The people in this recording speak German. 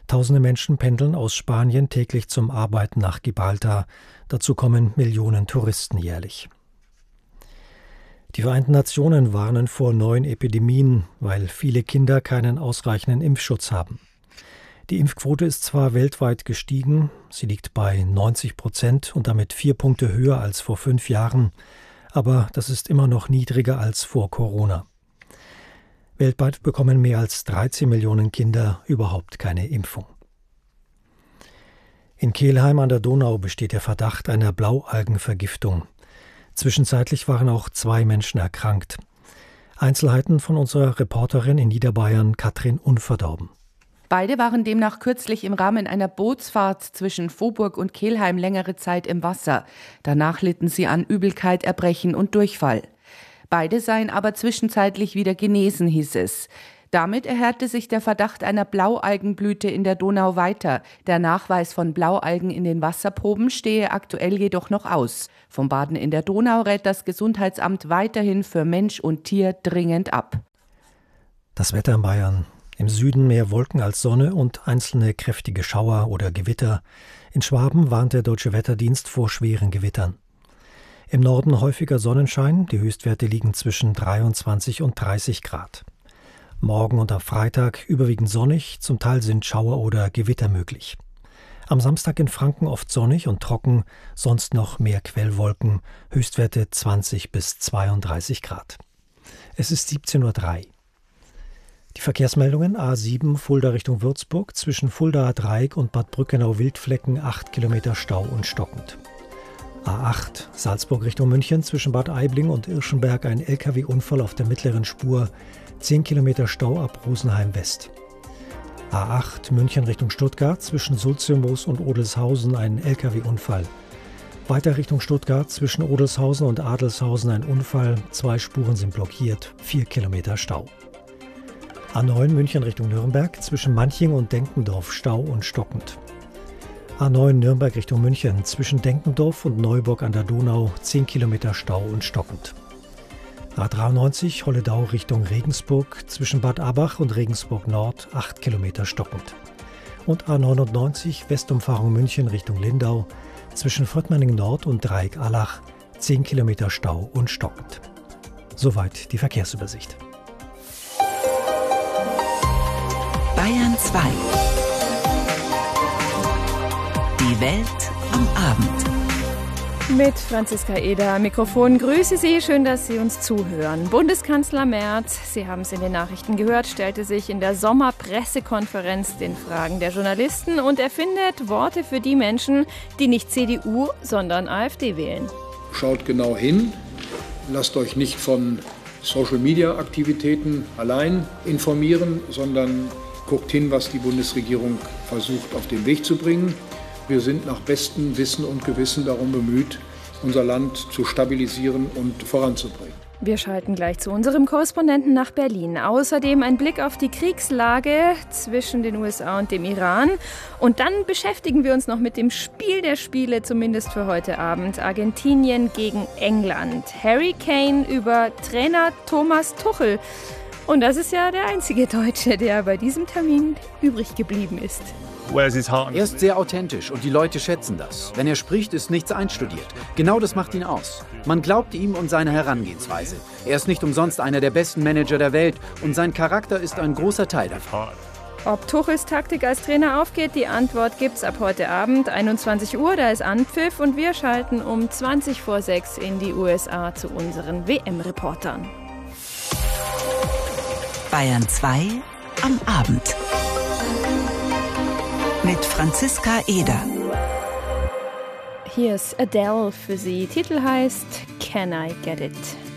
Tausende Menschen pendeln aus Spanien täglich zum Arbeiten nach Gibraltar. Dazu kommen Millionen Touristen jährlich. Die Vereinten Nationen warnen vor neuen Epidemien, weil viele Kinder keinen ausreichenden Impfschutz haben. Die Impfquote ist zwar weltweit gestiegen, sie liegt bei 90% und damit 4 Punkte höher als vor 5 Jahren, aber das ist immer noch niedriger als vor Corona. Weltweit bekommen mehr als 13 Millionen Kinder überhaupt keine Impfung. In Kelheim an der Donau besteht der Verdacht einer Blaualgenvergiftung. Zwischenzeitlich waren auch 2 Menschen erkrankt. Einzelheiten von unserer Reporterin in Niederbayern, Katrin Unverdorben. Beide waren demnach kürzlich im Rahmen einer Bootsfahrt zwischen Vohburg und Kelheim längere Zeit im Wasser. Danach litten sie an Übelkeit, Erbrechen und Durchfall. Beide seien aber zwischenzeitlich wieder genesen, hieß es. Damit erhärte sich der Verdacht einer Blaualgenblüte in der Donau weiter. Der Nachweis von Blaualgen in den Wasserproben stehe aktuell jedoch noch aus. Vom Baden in der Donau rät das Gesundheitsamt weiterhin für Mensch und Tier dringend ab. Das Wetter in Bayern. Im Süden mehr Wolken als Sonne und einzelne kräftige Schauer oder Gewitter. In Schwaben warnt der Deutsche Wetterdienst vor schweren Gewittern. Im Norden häufiger Sonnenschein. Die Höchstwerte liegen zwischen 23 und 30 Grad. Morgen und am Freitag überwiegend sonnig, zum Teil sind Schauer oder Gewitter möglich. Am Samstag in Franken oft sonnig und trocken, sonst noch mehr Quellwolken, Höchstwerte 20 bis 32 Grad. Es ist 17:03 Uhr. Die Verkehrsmeldungen: A7 Fulda Richtung Würzburg, zwischen Fuldaer Dreieck und Bad Brückenau-Wildflecken 8 Kilometer Stau und stockend. A8 Salzburg Richtung München, zwischen Bad Aibling und Irschenberg ein LKW-Unfall auf der mittleren Spur, 10 Kilometer Stau ab Rosenheim West. A8 München Richtung Stuttgart, zwischen Sulzimoos und Odelshausen ein LKW-Unfall. Weiter Richtung Stuttgart, zwischen Odelshausen und Adelshausen ein Unfall, 2 Spuren sind blockiert, 4 Kilometer Stau. A9 München Richtung Nürnberg, zwischen Manching und Denkendorf Stau und stockend. A9 Nürnberg Richtung München, zwischen Denkendorf und Neuburg an der Donau 10 Kilometer Stau und stockend. A93 Holledau Richtung Regensburg, zwischen Bad Abach und Regensburg Nord 8 Kilometer stockend. Und A99 Westumfahrung München Richtung Lindau, zwischen Fröttmanning Nord und Dreieck-Allach 10 Kilometer Stau und stockend. Soweit die Verkehrsübersicht. Bayern 2. Die Welt am Abend. Mit Franziska Eder am Mikrofon. Grüße Sie, schön, dass Sie uns zuhören. Bundeskanzler Merz, Sie haben es in den Nachrichten gehört, stellte sich in der Sommerpressekonferenz den Fragen der Journalisten und er findet Worte für die Menschen, die nicht CDU, sondern AfD wählen. Schaut genau hin, lasst euch nicht von Social-Media-Aktivitäten allein informieren, sondern guckt hin, was die Bundesregierung versucht auf den Weg zu bringen. Wir sind nach bestem Wissen und Gewissen darum bemüht, unser Land zu stabilisieren und voranzubringen. Wir schalten gleich zu unserem Korrespondenten nach Berlin. Außerdem ein Blick auf die Kriegslage zwischen den USA und dem Iran. Und dann beschäftigen wir uns noch mit dem Spiel der Spiele, zumindest für heute Abend. Argentinien gegen England. Harry Kane über Trainer Thomas Tuchel. Und das ist ja der einzige Deutsche, der bei diesem Termin übrig geblieben ist. Er ist sehr authentisch und die Leute schätzen das. Wenn er spricht, ist nichts einstudiert. Genau das macht ihn aus. Man glaubt ihm und seiner Herangehensweise. Er ist nicht umsonst einer der besten Manager der Welt und sein Charakter ist ein großer Teil davon. Ob Tuchels Taktik als Trainer aufgeht, die Antwort gibt's ab heute Abend, 21 Uhr, da ist Anpfiff und wir schalten um 20 vor 6 in die USA zu unseren WM-Reportern. Bayern 2 am Abend. Mit Franziska Eder. Hier ist Adele für Sie. Titel heißt Can I Get It?